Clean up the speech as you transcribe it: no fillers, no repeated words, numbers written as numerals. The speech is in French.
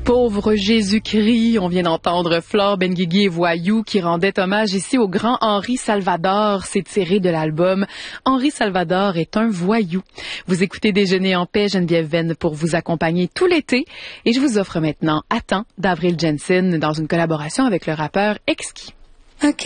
Pauvre Jésus-Christ, on vient d'entendre Flore Benguigui et Voyou qui rendait hommage ici au grand Henri Salvador. C'est tiré de l'album Henri Salvador est un voyou. Vous écoutez Déjeuner en paix, Geneviève Venn pour vous accompagner tout l'été. Et je vous offre maintenant Attends d'Avril Jensen dans une collaboration avec le rappeur Exquis.